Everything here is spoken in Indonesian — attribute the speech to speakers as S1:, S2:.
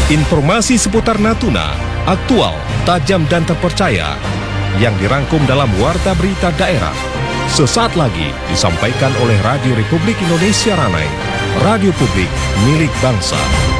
S1: Informasi seputar Natuna, aktual, tajam dan terpercaya, yang dirangkum dalam Warta Berita Daerah. Sesaat lagi disampaikan oleh Radio Republik Indonesia Ranai, radio publik milik bangsa.